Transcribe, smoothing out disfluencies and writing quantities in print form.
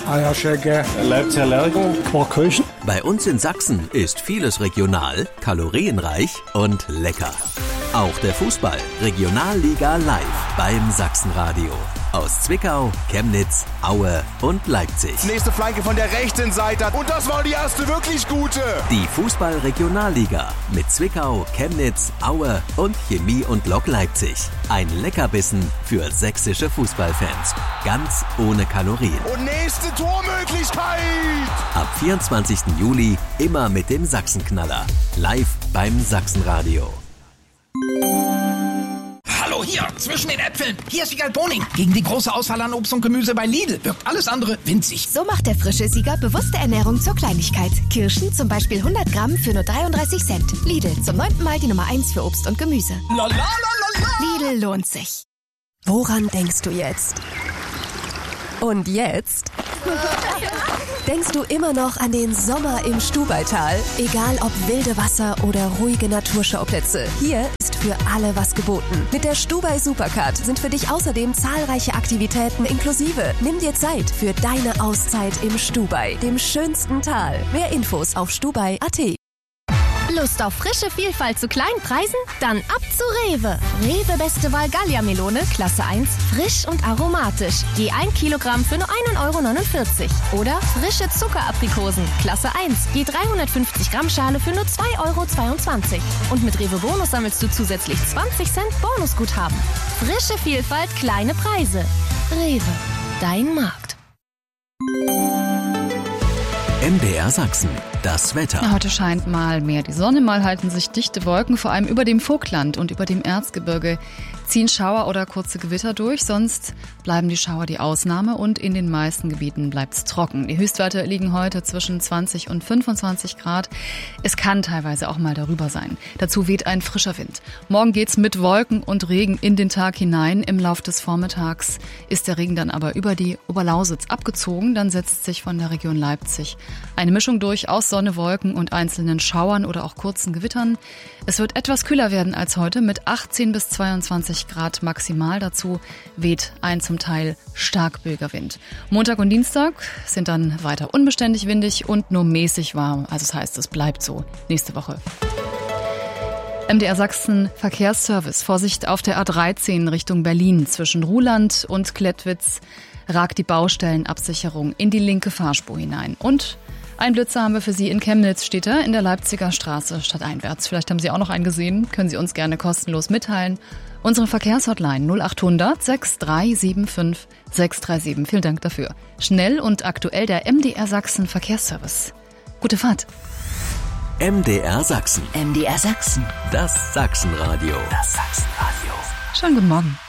Eierschecke, Leipziger Lerchen, Quarkhöchen. Bei uns in Sachsen ist vieles regional, kalorienreich und lecker. Auch der Fußball Regionalliga live beim Sachsenradio. Aus Zwickau, Chemnitz, Aue und Leipzig. Nächste Flanke von der rechten Seite. Und das war die erste wirklich gute. Die Fußball-Regionalliga mit Zwickau, Chemnitz, Aue und Chemie und Lok Leipzig. Ein Leckerbissen für sächsische Fußballfans. Ganz ohne Kalorien. Und nächste Tormöglichkeit. Ab 24. Juli immer mit dem Sachsenknaller. Live beim Sachsenradio. Hallo, hier, zwischen den Äpfeln. Hier ist Wiegald Boning. Gegen die große Auswahl an Obst und Gemüse bei Lidl wirkt alles andere winzig. So macht der frische Sieger bewusste Ernährung zur Kleinigkeit. Kirschen zum Beispiel 100 Gramm für nur 33 Cent. Lidl, zum 9. Mal die Nummer 1 für Obst und Gemüse. La la la la la. Lidl lohnt sich. Woran denkst du jetzt? Und jetzt? Denkst du immer noch an den Sommer im Stubaital? Egal ob wilde Wasser oder ruhige Naturschauplätze. Hier ist für alle was geboten. Mit der Stubai Supercard sind für dich außerdem zahlreiche Aktivitäten inklusive. Nimm dir Zeit für deine Auszeit im Stubai, dem schönsten Tal. Mehr Infos auf stubai.at. Lust auf frische Vielfalt zu kleinen Preisen? Dann ab zu Rewe. Rewe Beste Wahl Gallia-Melone, Klasse 1, frisch und aromatisch. Je 1 Kilogramm für nur 1,49 €. Oder frische Zuckeraprikosen, Klasse 1, je 350 Gramm Schale für nur 2,22 €. Und mit Rewe Bonus sammelst du zusätzlich 20 Cent Bonusguthaben. Frische Vielfalt, kleine Preise. Rewe, dein Markt. MDR Sachsen, das Wetter. Heute scheint mal mehr die Sonne, mal halten sich dichte Wolken, vor allem über dem Vogtland und über dem Erzgebirge ziehen Schauer oder kurze Gewitter durch, sonst bleiben die Schauer die Ausnahme und in den meisten Gebieten bleibt es trocken. Die Höchstwerte liegen heute zwischen 20 und 25 Grad. Es kann teilweise auch mal darüber sein. Dazu weht ein frischer Wind. Morgen geht's mit Wolken und Regen in den Tag hinein. Im Lauf des Vormittags ist der Regen dann aber über die Oberlausitz abgezogen. Dann setzt sich von der Region Leipzig eine Mischung durch aus Sonne, Wolken und einzelnen Schauern oder auch kurzen Gewittern. Es wird etwas kühler werden als heute mit 18 bis 22 Grad maximal. Dazu weht ein zum Teil starkböiger Wind. Montag und Dienstag sind dann weiter unbeständig windig und nur mäßig warm. Also das heißt, es bleibt so nächste Woche. MDR Sachsen Verkehrsservice. Vorsicht auf der A13 Richtung Berlin. Zwischen Ruhland und Klettwitz ragt die Baustellenabsicherung in die linke Fahrspur hinein. Und ein Blitzer haben wir für Sie in Chemnitz, steht er in der Leipziger Straße stadteinwärts. Vielleicht haben Sie auch noch einen gesehen, können Sie uns gerne kostenlos mitteilen. Unsere Verkehrshotline 0800 6375 637. Vielen Dank dafür. Schnell und aktuell der MDR Sachsen Verkehrsservice. Gute Fahrt. MDR Sachsen. MDR Sachsen. Das Sachsenradio. Schönen guten Morgen.